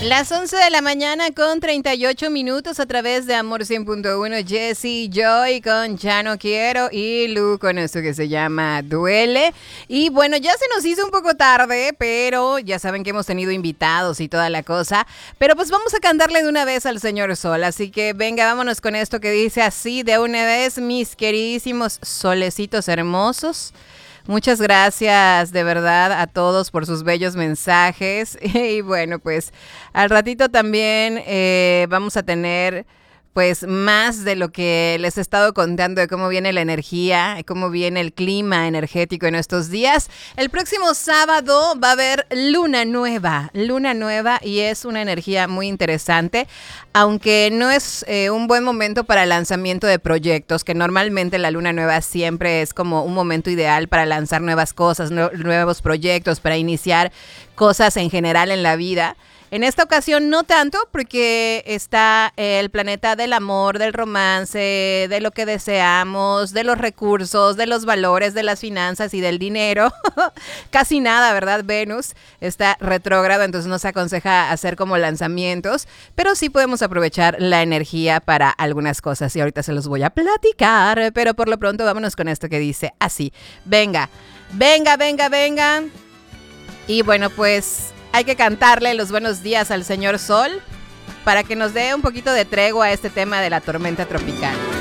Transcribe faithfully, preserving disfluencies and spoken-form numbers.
Las once de la mañana con treinta y ocho minutos a través de Amor cien punto uno. Jessie Joy con Ya No Quiero y Lu con esto que se llama Duele. Y bueno, ya se nos hizo un poco tarde, pero ya saben que hemos tenido invitados y toda la cosa. Pero pues vamos a cantarle de una vez al señor Sol. Así que venga, vámonos con esto que dice así de una vez, mis queridísimos solecitos hermosos. Muchas gracias de verdad a todos por sus bellos mensajes. Y bueno, pues al ratito también eh, vamos a tener pues más de lo que les he estado contando de cómo viene la energía, cómo viene el clima energético en estos días. El próximo sábado va a haber luna nueva, luna nueva y es una energía muy interesante, aunque no es eh, un buen momento para el lanzamiento de proyectos, que normalmente la luna nueva siempre es como un momento ideal para lanzar nuevas cosas, no, nuevos proyectos, para iniciar cosas en general en la vida. En esta ocasión no tanto, porque está el planeta del amor, del romance, de lo que deseamos, de los recursos, de los valores, de las finanzas y del dinero. Casi nada, ¿verdad? Venus está retrógrado, entonces no se aconseja hacer como lanzamientos, pero sí podemos aprovechar la energía para algunas cosas y ahorita se los voy a platicar, pero por lo pronto vámonos con esto que dice así. Venga, venga, venga, venga. Y bueno, pues hay que cantarle los buenos días al señor Sol para que nos dé un poquito de tregua a este tema de la tormenta tropical.